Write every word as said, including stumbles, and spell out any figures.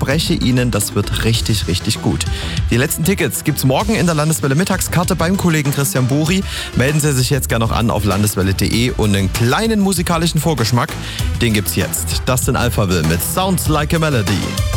verspreche Ihnen, das wird richtig, richtig gut. Die letzten Tickets gibt's morgen in der Landeswelle Mittagskarte beim Kollegen Christian Buri. Melden Sie sich jetzt gerne noch an auf landeswelle punkt de und einen kleinen musikalischen Vorgeschmack, den gibt's jetzt. Das sind Alphaville mit Sounds Like a Melody.